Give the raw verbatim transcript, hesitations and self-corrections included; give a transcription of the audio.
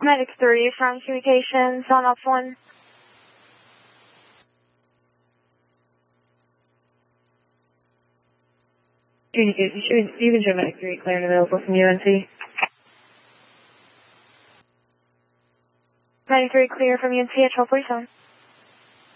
Medic three from communications on off one. You can, you can show Medic three clear and available from U N C. Medic three clear from U N C at twelve forty-seven.